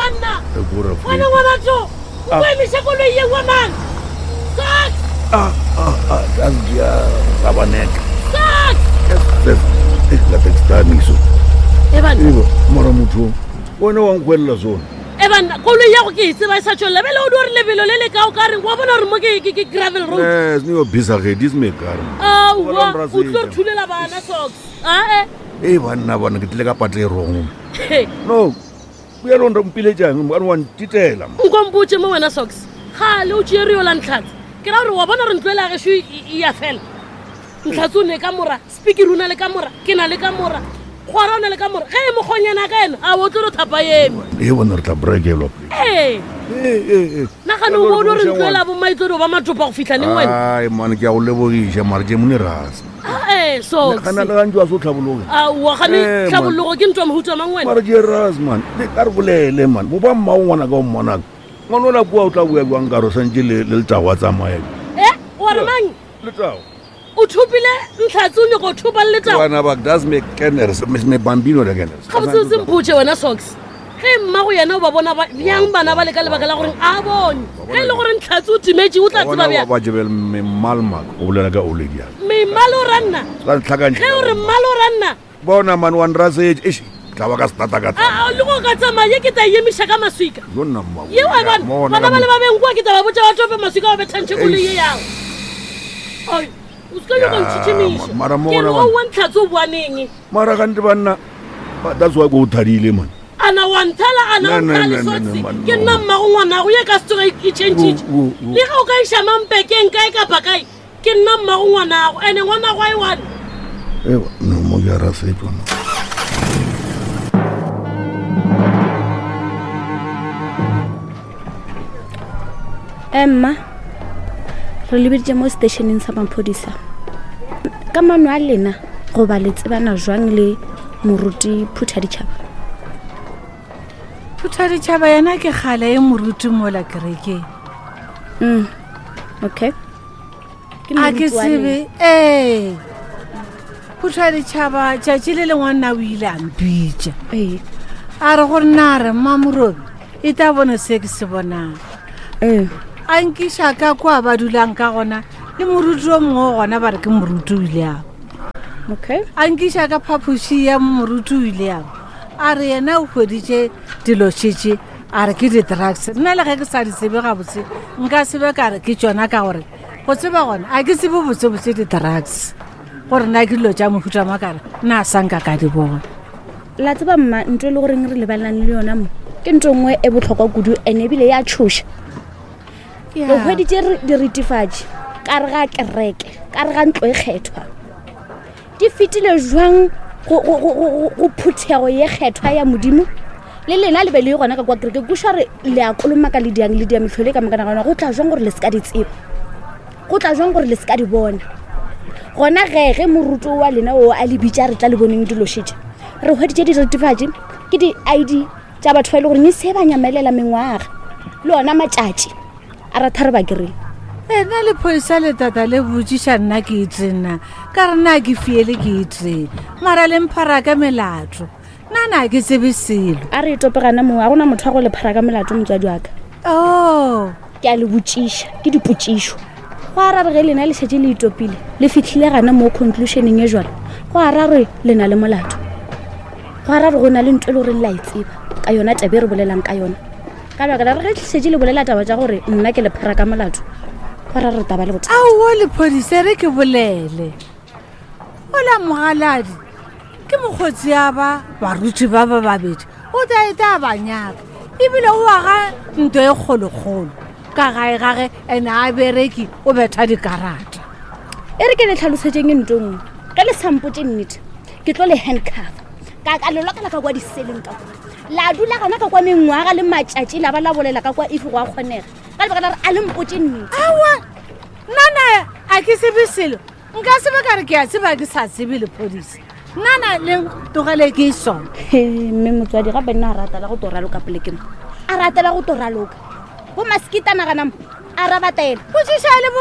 banna wena ngwana tso o emise koloi ye wa man Socks Tangia Sabanek Socks la textaniso Evan mara motho wena wa nkwella zona Evan koloi ya go ke itse ba sa tšolla bele o di re lebelo le le ka o ka re wa bona re mo ke gravel road yes ni o bisa ge dis maker wa o tlo thulela bana Socks banna bona ke tle ka patle rong no ya londa mpile jang ba wa ntitela nkomputse mo wena Socks ga le o tšerio la ntlhatse ke ra re wa bona re ntlela ge shu ya fela ntlhatse o ne ka mora speaker una le ka mora ke na le ka mora khwara ona le ka mora ge mo khonyana ka ena a o tlo thapa yeme bona re tla breakelwa na kana o bona re ntlela bo maitsodo ba matopa go fitla ne wena ai man ke a o lebogisha mara je mone rasa so kana la njwa so tlhabologa wa gane tlhabologo ke ntwa mohuta mang wena mara je ras man le ka re bolele man bo ba mma ngwana ka o mmona ngwana la bua o tla bua bua nkaro santse le tsawa tsamaya wa re mang le tsawa o thupile ntlhatse o nyoko thupa le tsawa wana ba das me kenners me bambino le kenners ga botse se mputse wena Socks ge mma go yena o ba bona yang bana ba le ka lebaka la gore a bone ge le gore ntlhatse o timetše o tla tseba bja ba jebel me malmak o bolela ka olegia me malo ranna ba tlhakanye ge o re malo ranna bona man one rasage ish taba ka stata ka le go ka tsamaya ke ta yemiša ka maswika yona mma ye wa bana ba le ba beng kwa ke taba botsa ba tope maswika ba betantše kolo ye yang oi o ska yo go ntšhitšimiša ke re o ntlhatse o boaneng mara ka nte banna that's why go thadile man ana wanthala ana mkhali sotsi ke nna mmago ngwana go ye ka stoga e change le ga o ka isha mampekeng kae ka bakai ke nna mmago ngwana go ene ngwana go ai wana no mo ya rasetwa Emma re lebeditse mo stationeng sa maphodisa ka mano a lena go ba le tsebana jwang le moruti Phuthaditšhaba Phuthaditšhaba yana ke kgale e moruti mo la kereke okay a ke sebe Phuthaditšhaba tšatši le ngwana o ile a mpitša a re gore na re mmamorobi e ta bona se ke se bonang a nkiša ka kwa ba dulang ka gona le moruti o mongwe gona ba re ke moruti o ile ao a nkiša ka phaphoši ya moruti o ile ao a re yena o hweditše dilo šetše a re ke di-drugs nna le ge ke sa di tsebe gabotse nka sebe ka re ke tšona ka gore go tseba gona a ke tsebe botsebotse di-drugs gore nna ke dilo tša mohutama kare nna a sanka ka di bona la tseba mma ntho e le goreng re lebelelang le yona mo ke ntho nngwe e botlhokwa kudu ene ebile ya tšhoša re hweditše diritifatši ka re ga kereke ka re ga ntlo e kgethwa di fetile jwang go phuthego ye kgethwa ya modimo le lena le be le gona ka kwa kereke kuša re le a kolomaka le diang le diametlhole ka makana gona go tla jwang gore le se ka di tseba go tla jwang gore le se ka di bona gona ge moruto wa lena o a le bitša re tla le boneng dilo šetše re hweditše diritifatši ke di-ID tša batho ba e le goreng e se ba nyamelela mengwaga le ona matšatši a ratha re ba kerele ena le pholisa le tata le botšiša nna ke itsena ka re nna ke fiele ke itsena mara le mphara ka melato nna ke tsebe selo a re itopegana mo a gona motho a go le phara ka melato motswadi wa ka ke a le botšiša ke dipotšišo go a ra re ge lena le šetse le itopile le fitlhile gana mo conclusioneng e jwale go a ra re le na le molato go a ra re go na le ntho e le gore le a e tseba ka yona tabe re bolelang ka yona ka baka la re ge šetse le bolela taba tša gore nna ke le phara ka molato go ra re taba le bothata ao lephodisa re ke bolele ola mogaladi ke mokgotsi ya baruti ba babedi o ta eta ba nyaka ebile o aga ntho e kgolokgolo ka gae gage ene a bereki o betha dikarata e re ke le tlhalosetseng e ntongwe ge le sampotse nnete ke tlo le handcuff ka lelwa ka la ka kwa diseleng ka kwa la dula gana ka kwa mengwaga le matšatši la ba la bolela ka kwa ife go a kgonega ka lebaka la re a le mpotse nnete awa nana a ke sebe selo nka sebe ka re ke a tseba ke sa tsebe lephodisa nana le togele ke sona mme motswadi gape nna a ratela go toraloka polekeng a ratela go toraloka bo maskitana ganamo a rabatela botšiša le bo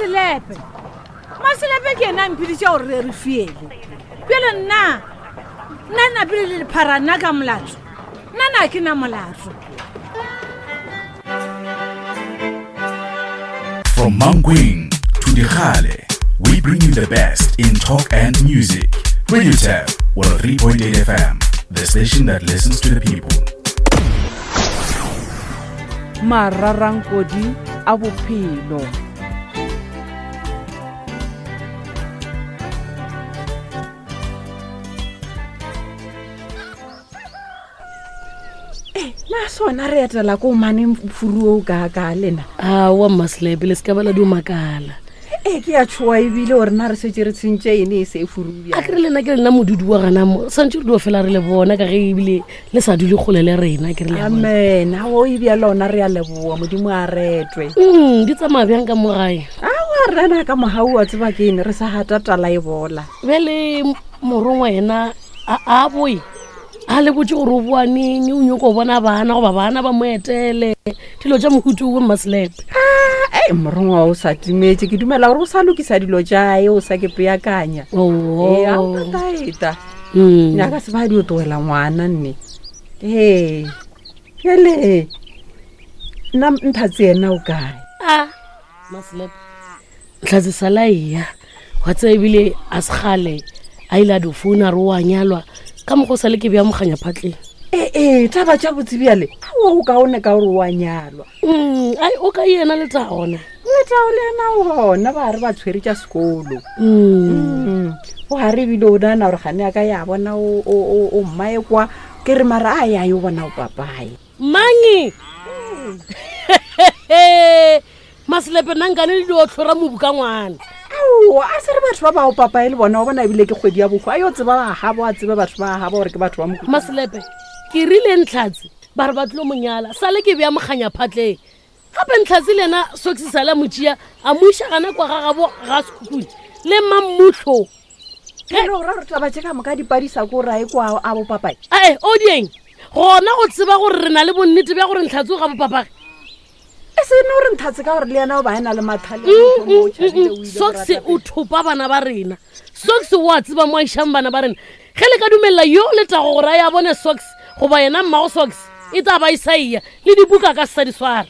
maselepe ke ena mpiditša gore re fiele pele nna pele le pharana ka molato nna ke na molato From Mankweng to Dikgale, we bring you the best in talk and music. Radio Tab 103.8 FM, the station that listens to the people. Mararankodi a bophelo. Na sona re etela ko mane mfuruo ka lena. Wa Maslebe le ska bala du makala. Ke a tshoa ebile o rena re setse re tsintse ene se furubia. A kre lena ke lena modudu wa gana mo santse do fela re le bona ka ge ebile le sa dule kgole le rena ke re le bona. Amen. Ha o ibia lona re ya leboa modimo a retwe. Di tsama byang ka mo gae. Wa rena ka mohau wa tseba ke ene re sa hata tala e bola. Bele morongwa ena a boy. A le botse gore o boaneng o nyoko bona bana go ba bana ba moetele dilo tša mohutu go Maslebe. Morongwa o sa timetse ke dumela gore o sa lokisa dilo jae o sa ke peakanya. A mataita nyaka se ba di o toela ngwana nne. Hele nna nthatse ena o kae? Maslebe ntlatse salaia wa tse ebile a segale a ile a do founa re wa nyalwa ka mo go sa le ke bya moganya phatleng. Taba tša botsibiale o ka one ka gore wa nyalwa. Ai o ka yena le taona lena ona ba re ba tshwere tša sekolo. O ha re bile o nana gore gane a ka ya bona o mmae kwa ke re mara a ya yo bona o papaye mangi. Maslebe nangane le do tlhora mobu ka ngwana. A se re batho ba ba o papaye le bona o bona ebile ke kgwedi ya bokgo a yo tseba ha bo a tseba batho ba ha ba gore ke batho ba mo. Maslebe ke rile Ntlatse ba re ba tlo monyala sale ke bya moganya phatleng gape Ntlatse lena soksisa la motšia a moisha gana kwa ga gabo ga sekhukhuni le mammutlo ke no ra re taba tse ka moka dipadisa go rae kwa a bo papaye. O dieng gona go tseba gore re na le bonnete bja gore Ntlatse o ga bo papaye. Se no re nthatse ka gore le yena o ba ena le mathale Soksi o thopa bana ba rena. Soksi wa tseba mo ishang bana ba rena ge le ka dumella yo le tago gore ya bone Soksi go ba yena mmago Soksi e tla ba isaia le dibuka ka sa di swara.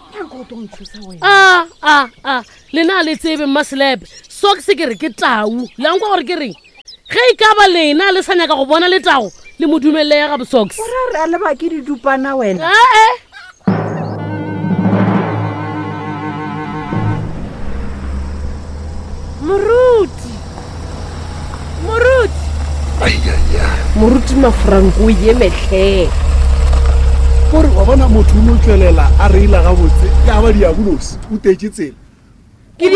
Lena le tsebe Maslebe Soksi ke re ke tau la nkwa gore ke reng ge e ka ba lena le sa nyaka go bona le tago le modumelle ya ga bo Soksi. Ora re a le ba ke di dupana wena. Moruti Mafranco ye mehle gore wa bona motho o tswelela a re ila ga botse ya ba diabulosi o tetse tsela ke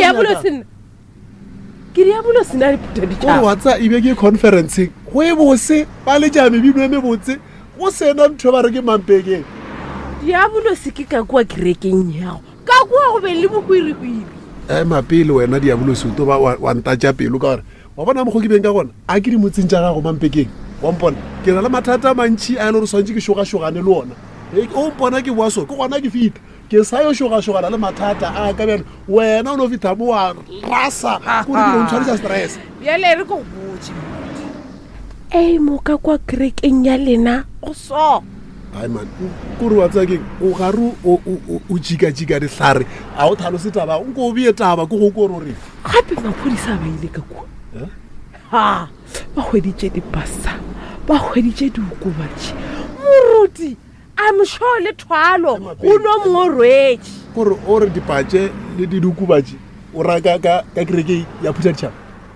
diabulosi na le puta di gore wa tsa ibe ke conference go e bose ba le ja mebino e mebotse go sena ntho ba re ke mampekeng diabulosi ke ka kwa kerekeng yago ka kwa go be le bokwirikwiri mapele wena diabulosi o to ba wa ntatša pelo ka gore wa bona mo go ke beng ka gona a ke di motseng tša gago mampekeng wa mpona ke na le mathata mantši a ele gore swantse ke šogašogane le ona o mpona ke boaso ke gona ke fita ke sa yo šogašogana le mathata a ka bjale wena o no fitha mo wa rasa kore ke no ntshwaretša stress bjale re ko botse mo ka kwa kerekeng ya lena go so ai man kore wa tsa keng o gare o jika-jika dihlare a o tlhalose taba o nko o bee taba ke go kore ore gape maphodisa ba ile ka kua ba hweditše dipasa ba hweditše diokobatše moruti a mošo le thwalo go no mongorwetše gore o re dipatše le diokobatše o raka ka kereke ya phutaditšhaba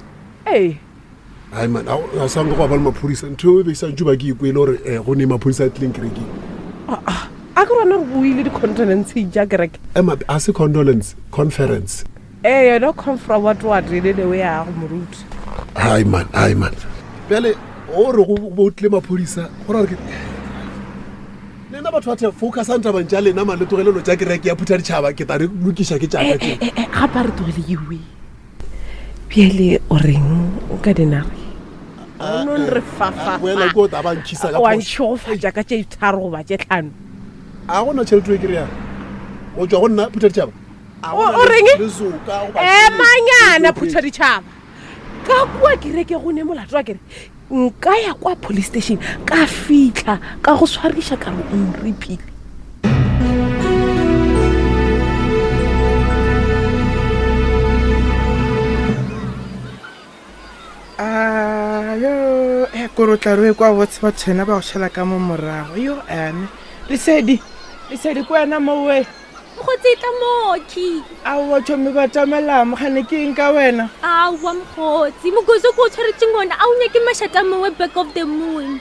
ai man a sanka go ba le maphodisa ntho e be santse ba ke ikwele gore go ne maphodisa a tlileng kerekeng a ke rona re boile di-condolenceng ja kereke a se condolence conference yona confra what le le we ya go moruti ai man bjale o re go botlile maphodisa gore re nena batho ba the focus a ntabang tša lena man le togelelo tša kereke ya phutaditšhaba ke ta re lokiša ke tšaka ke gape a re togele ewe bjale o reng o ka dinare non re wela ko ta ba nkisa ka wa ntšhofatša ka tše tharo goba tše tlhano a gona tšhelete e kry-ang go tšwa go nna phutaditšhaba o reng manyana phutaditšhaba ka kua kereke go ne molato wa kere nka ya kwa police station ka fitla ka go swariša ka re nripile ayo korotla re kwa botse ba tshena ba go shela ka mo morago yo ane lesedi ko wena mo we go tsita moki aowa tšhomme ba tamelamo gane ke eng ka wena aowa mokgotsi mokoso ko o tshwaretseng ona a o nyake mašata mowe back of the moon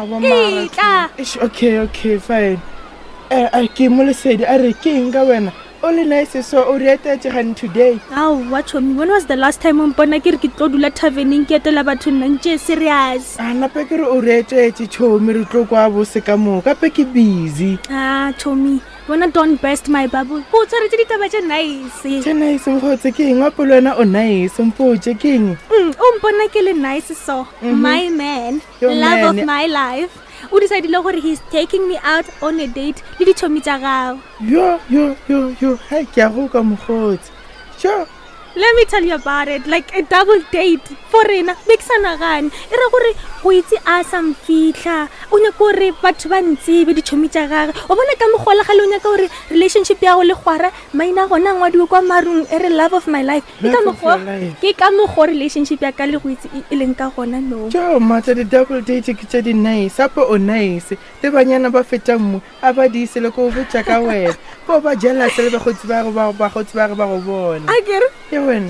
okay fine ke mo lesedi a re ke eng ka wena o le nice so o re etetše gane today aowa tšhomi when was the last time o mpona ke re ke tlo dula taveneng ke etela batho nnantše serious nape ke re o re etetše tšhomi re tlo kwa bose ka moka gape ke busy tšhomi bona don't best my bubble go tshwaretse ditaba tše nice mokgotse ke eng wapo le wena o nice mpotše ke eng o mpona ke le nice so my man love of my life o decidile gore he's taking me out on a date le ditšhomi tša gago yo hai ke a go ka mokgotse sure let me tell you about it like a double date for rena meksanagane e re gore go itse a sa mfitlha o nyaka gore batho ba ntsebe ditšhomi tša gage o bona ka mogola ga le o nyaka gore relationship ya go le gwara maina gona ngwadiwe kwa marung e re love of my life ke ka mogo relationship ya ka le go itse e leng ka gona no jo mata di-double date ke tša di-nice ape o nice le banyana ba fetang mo a ba di ise le ko botša ka wena bo ba jealous le bagotsi ba re ba go bona a kere ye wena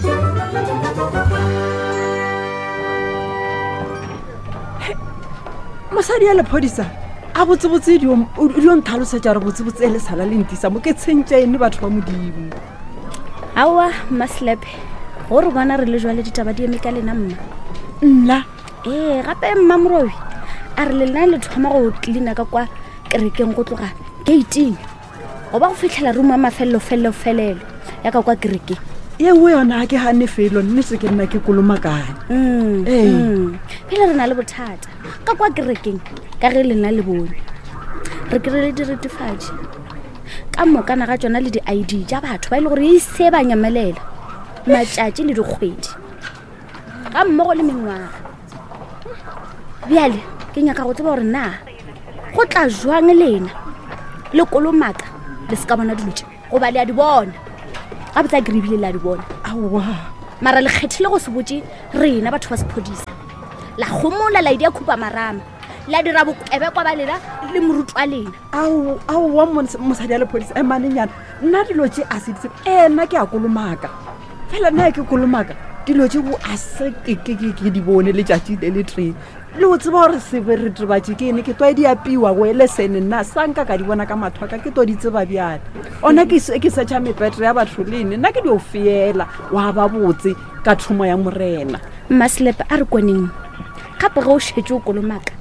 mosadi ya lephodisa a botsebotse dio nthalosetša gore botsebotse e le sala le ntisa mo ke tshentše ene batho ba modimo aowa maslepe gore bona re le jwale ditaba di eme ka lena mma nna gape mmamorobi a re lena le thoma go tlelina ka kwa kerekeng go tloga gating go ba go fitlhela ruma mafelelo ya ka kwa kerekeng ye nngwe yona ke gane felo nne se ke nna ke kolomakane phela re na le bothata ka kwa kerekeng ka ge lena le bone re kry-ile diretefatši ka mokana ga tsona le di-id tša batho ba e le gore e se ba nyamelela matšatši le dikgwedi ga mmogo le mengwaga bjale ke nyaka go tseba gore na go tla jwang lena le kolomaka le se ka bona dilotše goba le a di bona ga botsa kerebile le a di bona mara le kgethile go se botse rena batho ba sephodisa la gomola la idea khupa marama la dira bokebe kwa ba lena le morutwa lena aowa mosadi ya lephodisa e manenyana nna dilo tše a se ditse nna ke a kolomaka fela nna ke kolomaka dilo tše go a se ke di bone letšatši le le tree le o tseba gore seberetebatše ke ene ke twa di apiwa go ele sene nna sanka ka di bona ka mathwaka ke to di tseba bjale ona ke setšha mepetre ya batho le ene nna ke di o fiela wa ba botse ka thomo ya morena mmaselepe a re koneng gape ge o šetse o kolomaka